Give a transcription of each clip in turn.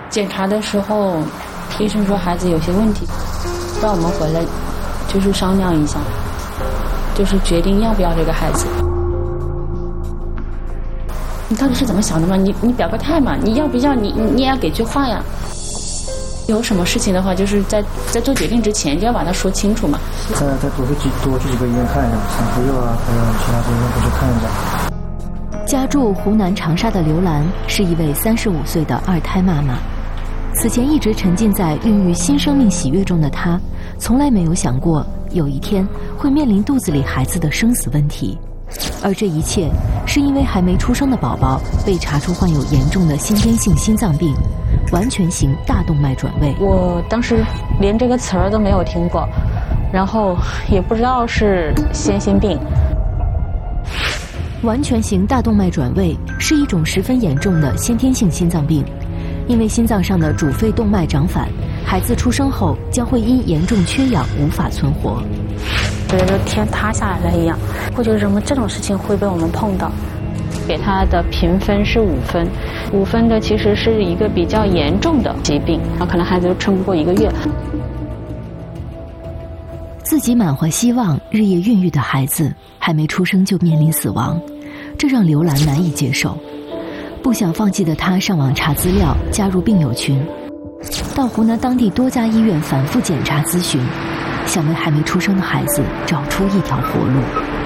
检查的时候，医生说孩子有些问题，让我们回来就是商量一下，就是决定要不要这个孩子。你到底是怎么想的嘛？你表个态嘛？你要不要？你也要给句话呀。有什么事情的话，就是在做决定之前就要把它说清楚嘛。 再多去几个医院看一下，产妇幼啊，还有其他的医院都去看一下。 家住湖南长沙的刘兰是一位35岁的二胎妈妈。此前一直沉浸在孕育新生命喜悦中的她，从来没有想过有一天会面临肚子里孩子的生死问题。而这一切是因为还没出生的宝宝被查出患有严重的先天性心脏病，完全型大动脉转位。 我当时连这个词儿都没有听过，然后也不知道是先心病。 完全型大动脉转位是一种十分严重的先天性心脏病，因为心脏上的主肺动脉长反，孩子出生后将会因严重缺氧无法存活。 觉得天塌下来了一样，会觉得什么这种事情会被我们碰到。给他的评分是5分，5分的其实是一个比较严重的疾病，可能孩子就撑不过1个月。 自己满怀希望日夜孕育的孩子还没出生就面临死亡，这让刘兰难以接受。不想放弃的她上网查资料，加入病友群，到湖南当地多家医院反复检查咨询，想为还没出生的孩子找出一条活路。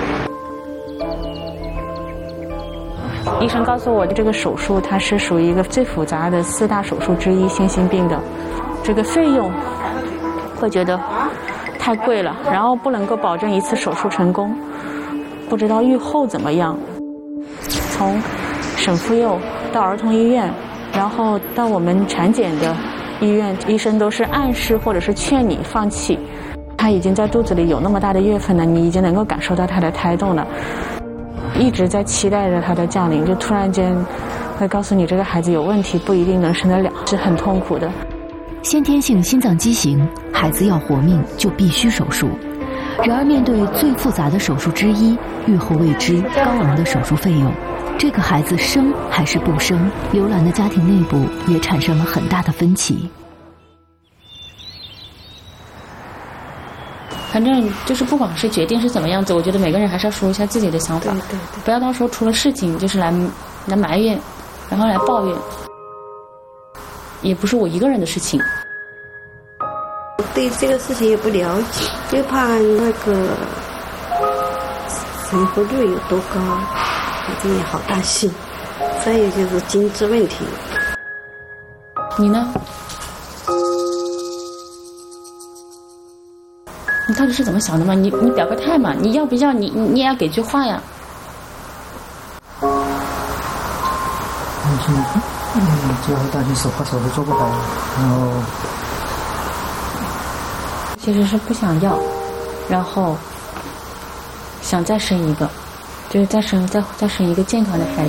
医生告诉我，这个手术它是属于一个最复杂的4大手术之一，先心病的。这个费用会觉得太贵了，然后不能够保证一次手术成功，不知道预后怎么样。从省妇幼到儿童医院，然后到我们产检的医院，医生都是暗示或者是劝你放弃。他已经在肚子里有那么大的月份了，你已经能够感受到他的胎动了，一直在期待着他的降临，就突然间会告诉你这个孩子有问题，不一定能生得了，是很痛苦的。 先天性心脏畸形，孩子要活命就必须手术。然而面对最复杂的手术之一，预后未知、高昂的手术费用，这个孩子生还是不生，刘兰的家庭内部也产生了很大的分歧。 反正就是不管是决定是怎么样子，我觉得每个人还是要说一下自己的想法，对，不要到时候出了事情就是来埋怨，然后来抱怨，也不是我一个人的事情。 对这个事情也不了解，就怕那个存活率有多高，反正也好担心。再有就是经济问题。 你呢？你到底是怎么想的嘛？你表个态嘛？你要不要？你也要给句话呀。 主要是担心怕手术做不好，然后其实是不想要，然后想再生一个，就是再生一个健康的孩